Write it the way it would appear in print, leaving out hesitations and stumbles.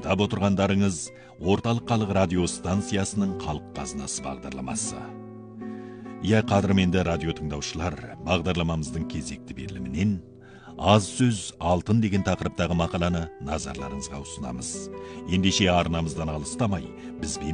Тыңдап отырғандарыңыз Орталық халық радио станциясының халық қазынасы бағдарламасы. Қадірменді радио тыңдаушылар, бағдарламамыздың кезекті берілімінен аз сөз алтын деген тақырыптағы мақаланы назарларыңызға ұсынамыз. Ендеше арнамыздан алыстамай, бізбен